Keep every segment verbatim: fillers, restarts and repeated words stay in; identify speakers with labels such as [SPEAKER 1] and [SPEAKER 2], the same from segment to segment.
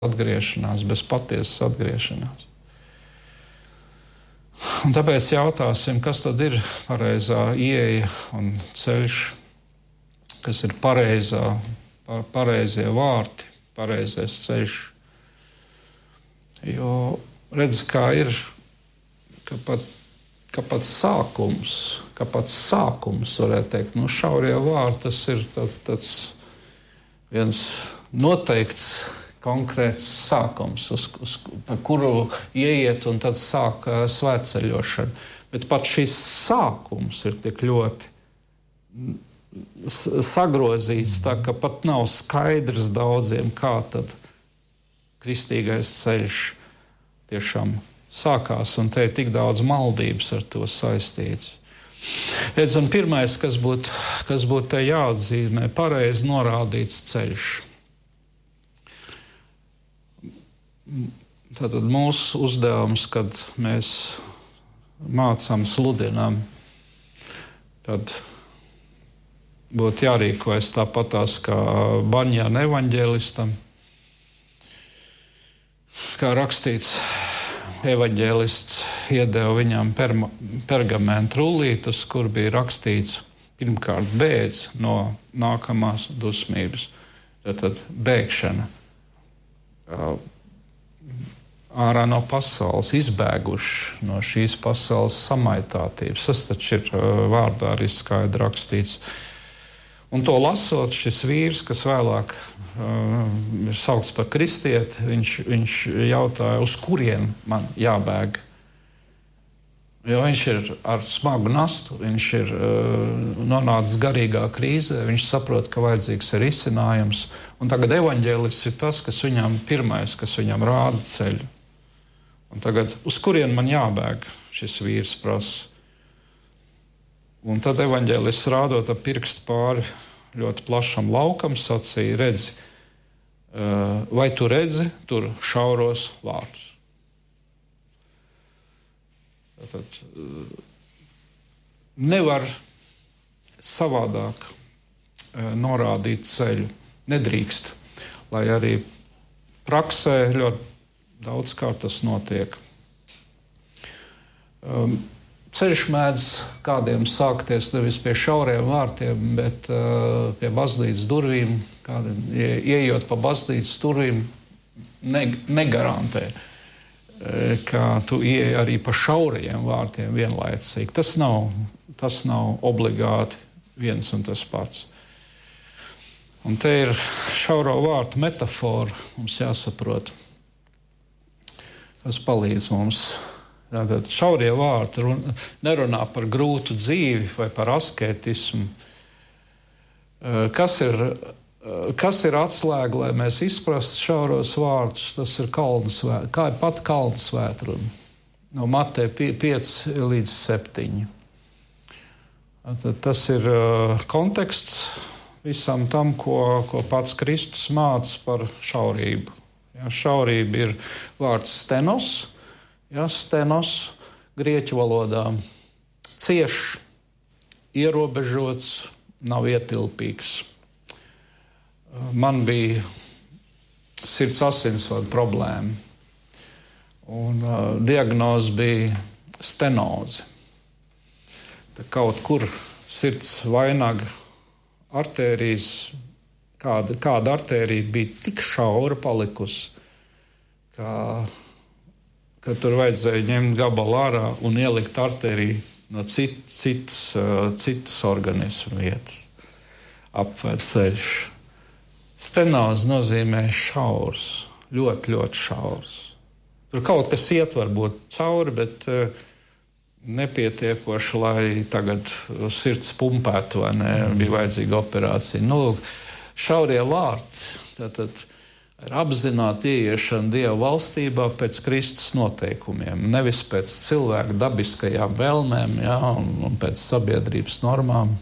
[SPEAKER 1] atgriešanās, bez patiesas atgriešanās. Un tāpēc jautāsim, kas tad ir pareizā ieeja un ceļš, kas ir pareizā, pareizie vārti, pareizais ceļš. Jo redz, kā ir, ka pat, ka pats sākums, ka pats sākums, varētu teikt, nu šaurie vārti, tas ir tā, tāds viens noteikts konkrēts sākums, uz, uz pa kuru ieiet un tad sāk uh, svētceļošana. Bet pat šis sākums ir tik ļoti sagrozīts, tā ka pat nav skaidrs daudziem, kā tad kristīgais ceļš tiešām sākās, un te ir tik daudz maldības ar to saistīts. Redz, un pirmais, kas būtu kas būt te jāatzīmē, pareizi norādīts ceļš. Tātad mūsu uzdevums, kad mēs mācām, sludinām, tad būtu jārīkojas tāpatās kā Baņjana evaņģēlistam, kā rakstīts, evaņģēlists iedeva viņam perma, pergamentu rullītes, kur bija rakstīts pirmkārt bēdz no nākamās dusmības. Tātad bēgšana ārā no pasaules, izbēguši no šīs pasaules samaitātības. Tas taču ir vārdā arī skaidri rakstīts. Un to lasot, šis vīrs, kas vēlāk uh, ir saukts par kristieti, viņš, viņš jautāja, uz kurien man jābēg. Jo viņš ir ar smagu nastu, viņš ir uh, nonācis garīgā krīzē, viņš saprot, ka vajadzīgs ir risinājums. Un tagad evaņģēlists ir tas, kas viņam pirmais, kas viņam rāda ceļu. Un tagad, uz kurien man jābēg, šis vīrs prasa. Un tad evaņģēlists rādot ar pirkstu pāri ļoti plašam laukam, sacīja, redzi, vai tu redzi tur šauros vārtus. Tātad nevar savādāk norādīt ceļu. Nedrīkst, lai arī praksē ļoti daudzkārt tas notiek. Um, Ceļš mēdz kādiem sākties nevis pie šauriem vārtiem, bet uh, pie baznīcas durvīm. Kādiem ieejot pa baznīcas durvīm, ne, negarantē, uh, ka tu ieej arī pa šaurajiem vārtiem vienlaicīgi. Tas nav, tas nav obligāti viens un tas pats. Un te ir šauro vārtu metafora, mums jāsaprot. Tas palīdz mums. Tātad šaurie vārti nerunā par grūtu dzīvi vai par asketismu. Kas ir, kas ir atslēga, lai mēs izprastu šauros vārtus? Tas ir kalnsvēt, kā ir pat kalnsvētruna. No Mateja pieci līdz septiņi. Tātad tas ir konteksts visam tam, ko, ko pats Kristus māca par šaurību. Ja, šaurība ir vārds stenos. Ja, stenos, grieķu valodā, ciešs, ierobežots, nav ietilpīgs. Man bija sirds asinsvadu problēma, un uh, diagnoze bija stenoze. Tā kaut kur sirds vainaga artērijas, kāda, kāda artērija bija tik šaura palikusi, kā ka tur vajadzēja ņemt gabalu ārā un ielikt arteriju no cit, citas, uh, citas organismu vietas. Apvērt ceļš. Stenoze nozīmē šaurs, ļoti, ļoti šaurs. Tur kaut kas iet varbūt cauri, bet uh, nepietiekoši, lai tagad sirds pumpētu, vai ne, bija vajadzīga operācija. Nu, šaurie vārti, tātad ir apzināta ieiešana Dieva valstībā pēc Kristus noteikumiem, nevis pēc cilvēka dabiskajām vēlmēm, ja, un, un pēc sabiedrības normām.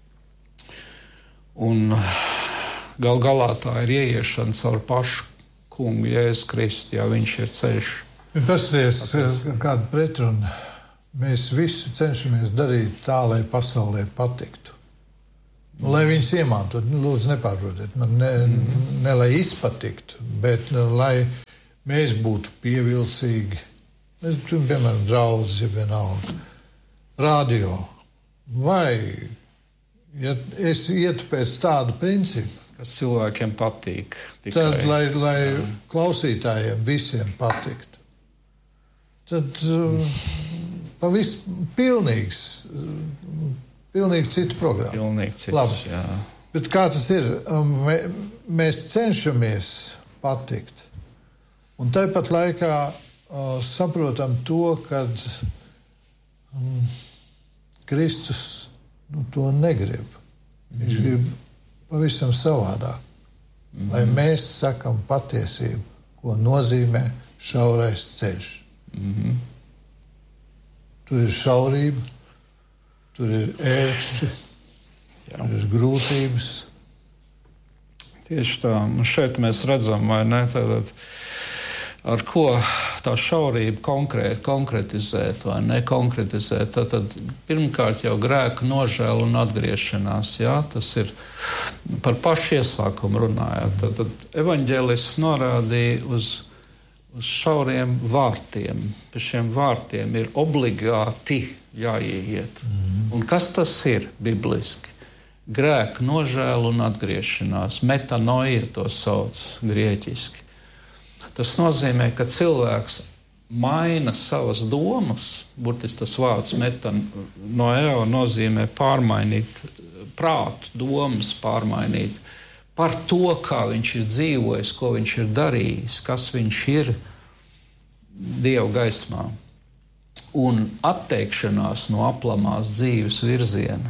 [SPEAKER 1] Un gal galā tā ir ieiešana caur pašu kungu Jēzus Kristu, ja viņš ir ceļš.
[SPEAKER 2] Pasties, kāda pretruna. Mēs visu cenšamies darīt tā, lai pasaulē patiktu. Nu, lai viņus iemantot, nu, lūdzu, nepārprotiet. Man ne, mm. ne lai izpatiktu, bet nu, lai mēs būtu pievilcīgi. Es, piemēram, draudzes, ja vienalga, radio. Vai, ja es ietu pēc tādu principu,
[SPEAKER 1] kas cilvēkiem patīk. Tikai.
[SPEAKER 2] Tad, lai, lai klausītājiem visiem patiktu. Tad uh, pavis pilnīgs, uh, pilnīgi cita programma.
[SPEAKER 1] Pilnīgi cits,
[SPEAKER 2] Labi.
[SPEAKER 1] Jā.
[SPEAKER 2] Bet kā tas ir? Mē, mēs cenšamies patikt. Un tāpat laikā uh, saprotam to, ka um, Kristus nu, to negrib. Viņš mm. grib pavisam savādāk. Mm. Lai mēs sakam patiesību, ko nozīmē šaurais ceļš. Mm. Tur ir šaurība, tur ir ērkšķi, Jā. Tur ir grūtības.
[SPEAKER 1] Tieši tā. Un šeit mēs redzam, vai ne, tātad, ar ko tā šaurība konkrēt, konkretizēt vai nekonkretizēt. Tātad pirmkārt jau grēka nožēla un atgriešanās. Jā? Tas ir par pašu iesākumu runājot. Tātad evaņģēlists norādīja uz, uz šauriem vārtiem. Pie šiem vārtiem ir obligāti jāieiet. Mm. Un kas tas ir bibliski? Grēka nožēla un atgriešanās. Metanoia to sauc grieķiski. Tas nozīmē, ka cilvēks maina savas domas. Burtiski tas vārds metanoia nozīmē pārmainīt prātu, domas pārmainīt par to, kā viņš ir dzīvojis, ko viņš ir darījis, kas viņš ir Dieva gaismā. Un atteikšanās no aplamās dzīves virziena.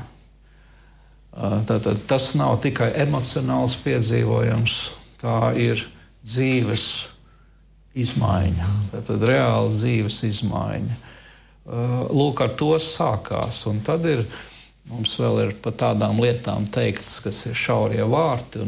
[SPEAKER 1] Tātad tas nav tikai emocionāls piedzīvojums, tā ir dzīves izmaiņa, tātad reāla dzīves izmaiņa. Lūk, ar to sākās. Un tad ir, mums vēl ir par tādām lietām teikts, kas ir šaurie vārti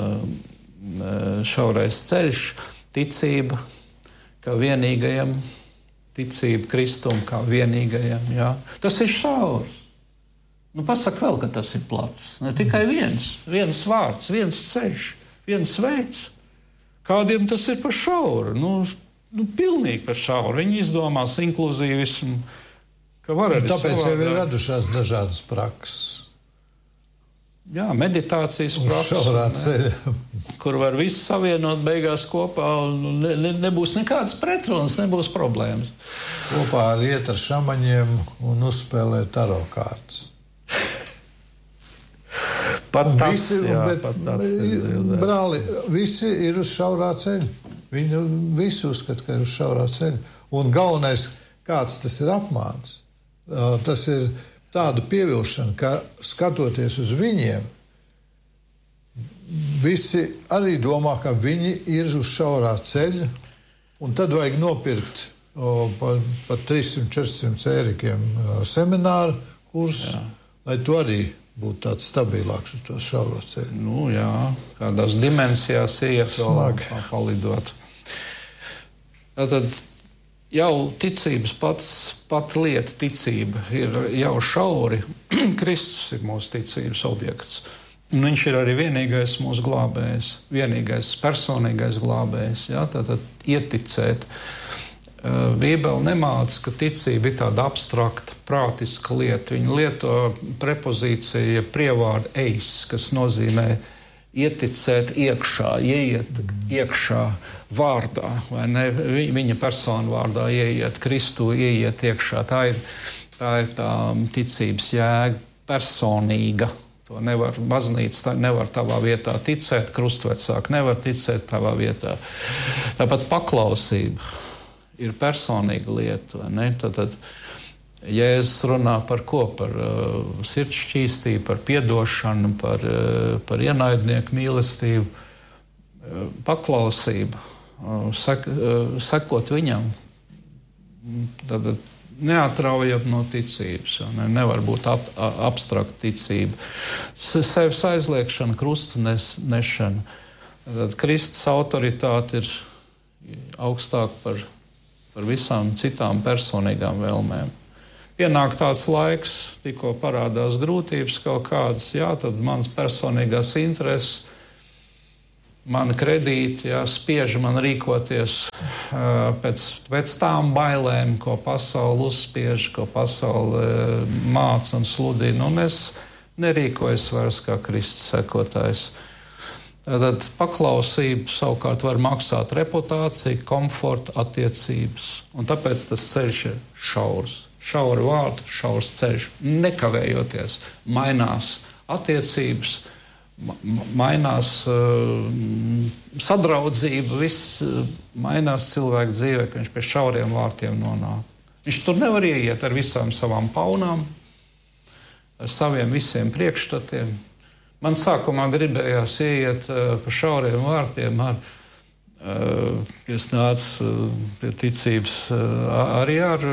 [SPEAKER 1] un šaurais ceļš, ticība, kā vienīgajam, ticība Kristum kā vienīgajam. Jā. Tas ir šaurs. Nu, pasaka vēl, ka tas ir plats. Ne tikai viens, viens vārds, viens ceļš, viens veids. Kādiem tas ir par šauru? Nu, nu, pilnīgi par šauru. Viņi izdomās inkluzīvismu, ka var arī
[SPEAKER 2] tāpēc
[SPEAKER 1] savādāk.
[SPEAKER 2] Jau ir radušās dažādas prakses.
[SPEAKER 1] Jā, meditācijas prakses, kur var visu savienot beigās kopā un ne, ne, nebūs nekādas pretrunas, nebūs problēmas.
[SPEAKER 2] Kopā ar iet ar šamaņiem un uzspēlēt taro kārtas.
[SPEAKER 1] Pat tas,
[SPEAKER 2] visi,
[SPEAKER 1] jā,
[SPEAKER 2] bet,
[SPEAKER 1] pat tas ir.
[SPEAKER 2] Brāli, visi ir uz šaurā ceļa. Viņi visi uzskata, ka ir uz šaurā ceļa. Un galvenais, kāds tas ir apmāns, tas ir tāda pievilšana, ka skatoties uz viņiem, visi arī domā, ka viņi ir uz šaurā ceļa, un tad vajag nopirkt o, pa, pa trīssimt četrsimt eirikiem semināru kursu, jā. Lai to arī būtu tāds stabilāks uz to šauro ceļu.
[SPEAKER 1] Nu jā, kādās dimensijās iet vēl palidot. Tātad jau ticības pats, pat lieta ticība ir jau šauri. Kristus ir mūsu ticības objekts. Un viņš ir arī vienīgais mūsu glābējs, vienīgais personīgais glābējs. Jā, tātad ieticēt. Bībele nemāca, ka ticība ir tāda abstrakta, prātiska lieta. Viņa lieto prepozīciju prievārdu eis, kas nozīmē ieticēt iekšā, ieiet iekšā vārdā, vai ne? Viņa personu vārdā ieiet, Kristu ieiet iekšā. Tā ir tā, ir tā ticības jēga, personīga. To nevar, baznīca nevar tavā vietā ticēt, krustvecāki nevar ticēt tavā vietā. Tāpat paklausība ir personīga lieta, vai ne? Tad, tad Jēzus runā par ko? Par uh, sirdsšķīstību, par piedošanu, par, uh, par ienaidnieku mīlestību, uh, paklausību, uh, sek, uh, sekot viņam. Tad neatraujot no ticības. Ne? Nevar būt at, a, abstrakta ticība. Sevis aizliekšana, krustu nes, nešana. Tad Kristus autoritāte ir augstāk par par visām citām personīgām vēlmēm. pienāk tāds laiks, tikko parādās grūtības kaut kādas, jā, tad mans personīgās intereses, mani kredīti, jā, spiež man rīkoties uh, pēc, pēc tām bailēm, ko pasaule uzspiež, ko pasaule uh, māca un sludina, un es nerīkojos vairs kā Kristus sekotājs. Tad paklausība savukārt var maksāt reputāciju, komforta, attiecības. Un tāpēc tas ceļš ir šaurs. Šauri vārti, šaurs ceļš. Nekavējoties mainās attiecības, ma mainās uh, sadraudzība, viss uh, mainās cilvēku dzīvē, ka viņš pie šauriem vārtiem nonāk. Viņš tur nevar ieiet ar visām savām paunām, ar saviem visiem priekšstatiem. Man sākumā gribējās ieiet uh, pa šauriem vārtiem, ar, uh, es nācu uh, pie ticības uh, arī ar,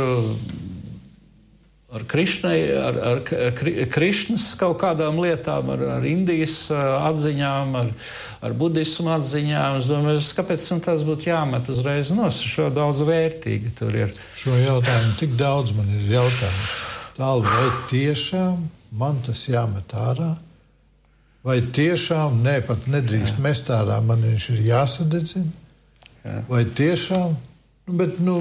[SPEAKER 1] ar, Krišnai, ar, ar kri, Krišnas kaut kādām lietām, ar, ar Indijas uh, atziņām, ar, ar budismu atziņām. Es domāju, kāpēc man tas būtu jāmet uzreiz nos, šo daudz vērtīgi tur ir.
[SPEAKER 2] Šo jautājumu tik daudz man ir jautājums. Tālu, vai tiešām man tas jāmet ārā? Vai tiešām, ne, pat nedrīkst jā. Mest ārā, man viņš ir jāsadedzina? Jā. Vai tiešām? Bet, nu,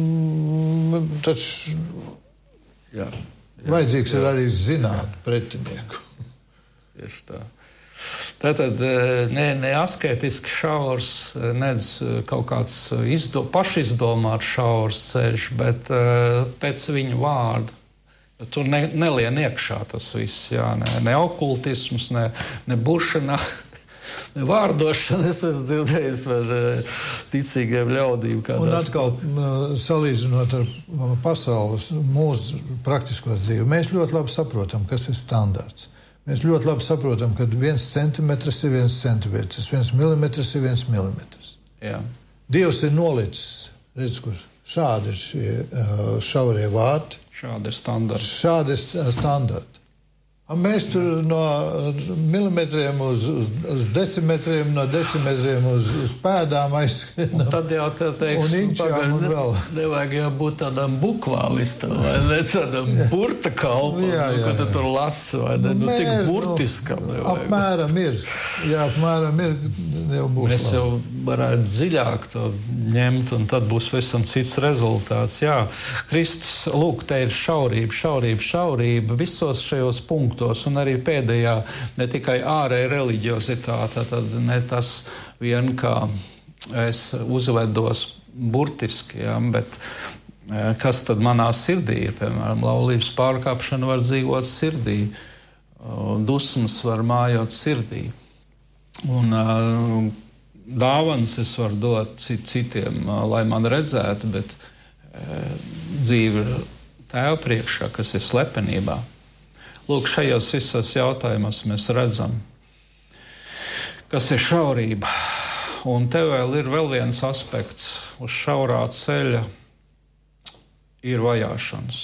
[SPEAKER 2] taču jā. Jā. Vajadzīgs jā. Ir arī zināt pretinieku.
[SPEAKER 1] Tieši tā. Tātad ne, ne asketisks šaurs, nedz kaut kāds izdo, pašizdomāts šaurs ceļš, bet uh, pēc viņa vārda. Tur ne, nelien iekšā tas viss, jā, ne, ne okultisms, ne, ne buršanā, ne vārdošana. Es esmu dzirdējis par ticīgiem ļaudīm.
[SPEAKER 2] Un atkal, salīdzinot ar pasaules, mūsu praktisko dzīvi, mēs ļoti labi saprotam, kas ir standarts. Mēs ļoti labi saprotam, ka viens centimetrs ir viens centimetrs, viens milimetrs ir viens milimetrs.
[SPEAKER 1] Jā.
[SPEAKER 2] Dievs ir nolicis, redz, kur šādi ir šie šaurie vārti.
[SPEAKER 1] Šādi ir standarti.
[SPEAKER 2] Šādi ir standarti. Mēs tur no milimetriem uz, uz, uz decimetriem, no decimetriem uz, uz pēdām aizskrienam.
[SPEAKER 1] Tad jau tā teiks,
[SPEAKER 2] un inčām un vēl.
[SPEAKER 1] Nevajag jau būt tādam bukvālistam, vai ne, tādam burta kalpam, jā, jā, jā. Kad tu tur lasi, vai ne, nu, nu tik burtiskam.
[SPEAKER 2] Nu, apmēram ir, jā, apmēram ir, jau būs
[SPEAKER 1] Mēs labi. Jau varētu dziļāk to ņemt, un tad būs visam cits rezultāts. Jā, Kristus, lūk, te ir šaurība, šaurība, šaurība visos šajos punktos. Un arī pēdējā ne tikai ārēja reliģiozitāte, tad ne tas vien, kā es uzvedos burtiski, ja, bet kas tad manā sirdī ir, piemēram, laulības pārkāpšana var dzīvot sirdī, dusmas var mājot sirdī. Un dāvanas es varu dot citiem, lai man redzētu, bet dzīve Tēva priekšā, kas ir slepenībā. Lūk, šajos visos jautājumos mēs redzam, kas ir šaurība. Un te vēl ir vēl viens aspekts. Uz šaurā ceļa ir vajāšanas.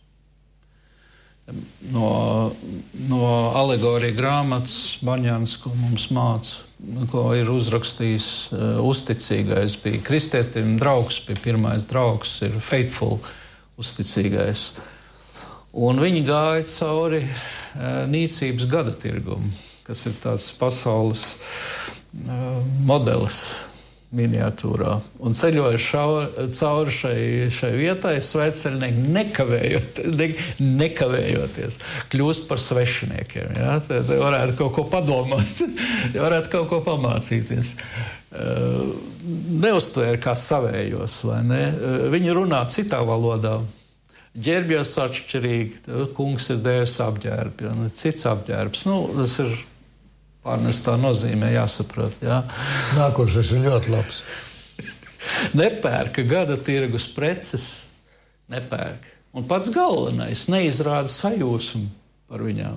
[SPEAKER 1] No, no alegorija grāmatas Baņāns, ko mums māca, ko ir uzrakstījis uh, uzticīgais, bija kristietim draugs, bija pirmais draugs, ir faithful, uzticīgais. Un viņi gāja cauri e, nīcības gada tirgumu, kas ir tāds pasaules e, modelis miniatūrā. Un ceļoja šaur, cauri šai, šai vietai, svētceļnieki nekavējoties, ne, nekavējoties kļūst par svešiniekiem. Ja? Te, te varētu kaut ko padomāt, varētu kaut ko pamācīties. E, neuztvēra kā savējos, vai ne? E, viņi runā citā valodā. Ģērbjos atšķirīgi, kungs ir devis apģērbi, ja, cits apģērbs. Nu, tas ir pārnestā nozīmē jāsaprot. Jā.
[SPEAKER 2] Nākošais ir ļoti labs.
[SPEAKER 1] Nepērka gada tirgus preces, nepērka. Un pats galvenais neizrāda sajūsmu par viņām.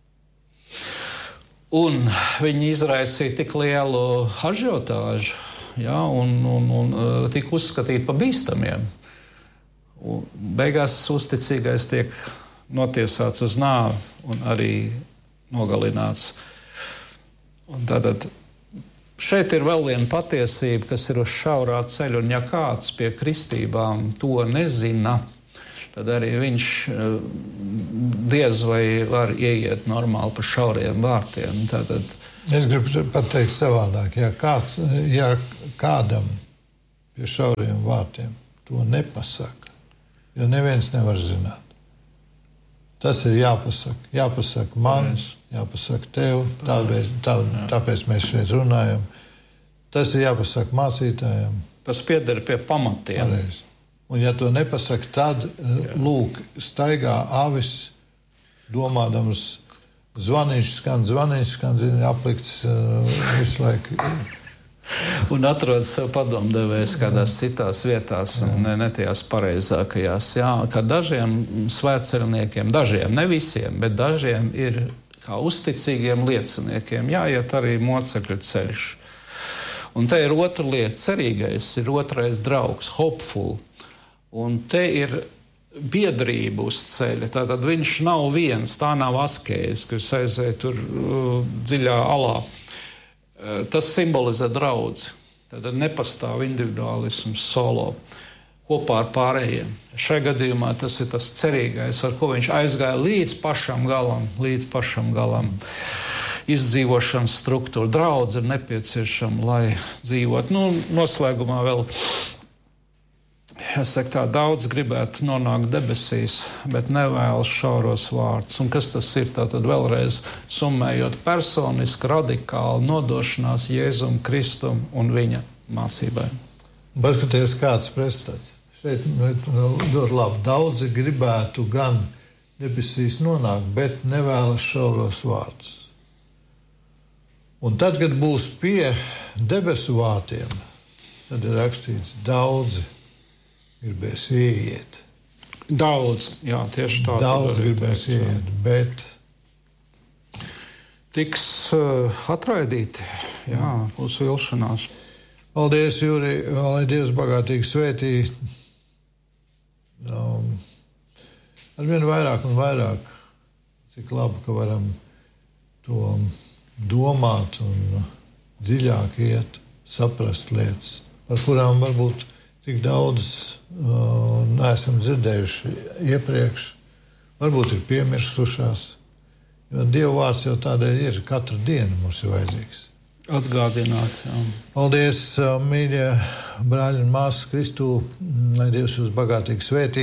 [SPEAKER 1] Un viņi izraisīja tik lielu ažiotāžu, ja, un, un, un tika uzskatīti par bīstamiem. Un beigās uzticīgais tiek notiesāts uz nāvi un arī nogalināts. Un tātad šeit ir vēl viena patiesība, kas ir uz šaurā ceļa, un ja kāds pie kristībām to nezina, tad arī viņš diez vai var ieiet normāli pa šauriem vārtiem. Tātad...
[SPEAKER 2] Es gribu pateikt savādāk. Ja, kāds, ja kādam pie šauriem vārtiem to nepasaka, jo neviens nevar zināt. Tas ir jāpasaka. Jāpasaka man, yes. Jāpasaka tev, tāpēc, tā, tāpēc mēs šeit runājam. Tas ir jāpasaka mācītājiem.
[SPEAKER 1] Tas pieder pie pamatiem.
[SPEAKER 2] Pareizi. Un ja to nepasaka, tad jā. Lūk, staigā avis, domādams, zvaniņš skan, zvaniņš skan, zina, aplikts uh, visu laiku.
[SPEAKER 1] Un atrodas sev padomdevējs kādās citās vietās, un ne, ne tajās pareizākajās. Jā, kā dažiem svētceļniekiem, dažiem, ne visiem, bet dažiem ir kā uzticīgiem lieciniekiem jāiet arī mocekļu ceļš. Un te ir otra lieta, cerīgais ir otrais draugs, hopeful. Un te ir biedrība uz ceļa. Tātad viņš nav viens, tā nav askēs, kas aizēja tur uh, dziļā alā. Tas simbolizē draudzi. Tad nepastāv individuālisms solo kopā ar pārējiem. Šajā gadījumā tas ir tas cerīgais, ar ko viņš aizgāja līdz pašam galam, līdz pašam galam. Izdzīvošanas struktūra, draudze ir nepieciešama, lai dzīvot. Nu, noslēgumā vēl, es saku tā, daudz gribētu nonākt debesīs, bet nevēlas šauros vārdus. Un kas tas ir? Tātad vēlreiz summējot personiski, radikāli nodošanās Jēzum Kristum un viņa mācībai.
[SPEAKER 2] Paskaties, kāds pretstats. Šeit ļoti labi. Daudzi gribētu gan debesīs nonākt, bet nevēlas šauros vārdus. Un tad, kad būs pie debesu vārtiem, tad ir rakstīts daudzi gribēs ieiet.
[SPEAKER 1] Daudz, jā, tieši tā.
[SPEAKER 2] Daudz gribēs ieiet, bet
[SPEAKER 1] tiks uh, atraidīti, jā, būs vilšanās.
[SPEAKER 2] Paldies, Jūri, lai Dievs bagātīgi svētī. Um, arvien vairāk un vairāk, cik labi, ka varam to domāt un dziļāk iet, saprast lietas, par kurām varbūt tik daudz uh, neesam dzirdējuši iepriekš, varbūt ir piemirsušās, jo Dieva vārds jau tādēļ ir, katru dienu mums ir vajadzīgs.
[SPEAKER 1] Atgādināt, jā.
[SPEAKER 2] Paldies, uh, mīļie brāļi un māsas Kristū, lai Dievs jūs bagātīgi svētī.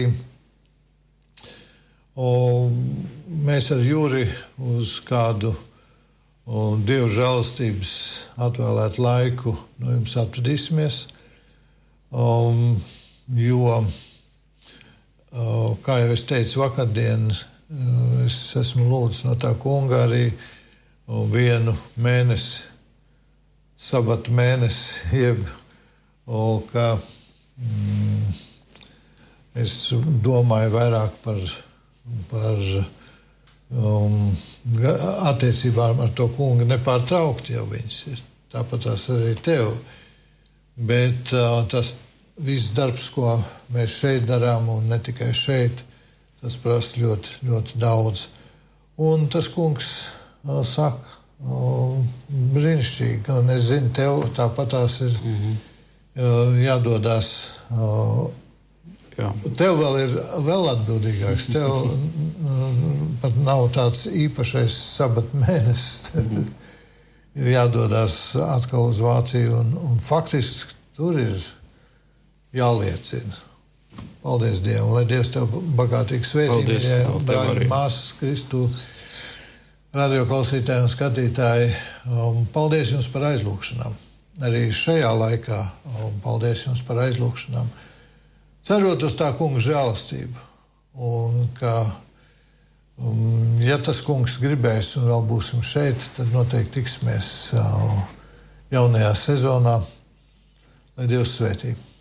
[SPEAKER 2] Un mēs ar Jūri uz kādu un Dieva žēlastības atvēlētu laiku no jums atvadīsimies. Um, jo, uh, kā jau es teicu vakardien, uh, es esmu lūdzis no tā kunga arī uh, vienu mēnesi, sabatu mēnesi, jeb, uh, ka mm, es domāju vairāk par, par um, attiecībām ar to kungu nepārtraukti jau viņas ir. Tāpat tās arī tev. Bet uh, tas viss darbs, ko mēs šeit darām, un ne tikai šeit, tas prasa ļoti, ļoti daudz. Un tas kungs uh, saka, uh, brīnišķīgi, un es zinu, tev tāpat tās ir mm-hmm. uh, jādodās. Uh, Jā. Tev vēl ir vēl atbildīgāks. Tev uh, pat nav tāds īpašais sabata mēnesis. Mm-hmm. Ir jādodās atkal uz Vāciju, un, un faktiski tur ir jāliecina. Paldies Dievam, lai Dievs tev bagātīgi svētī, brāļi, māsas, Kristu, radioklausītāji un skatītāji. Um, paldies jums par aizlūgšanām. Arī šajā laikā um, paldies jums par aizlūgšanām. Cerot uz tā kunga žēlastību, un ka Um, ja tas kungs gribēs un vēl būsim šeit, tad noteikti tiksimies uh, jaunajā sezonā. Lai Dievs svētī.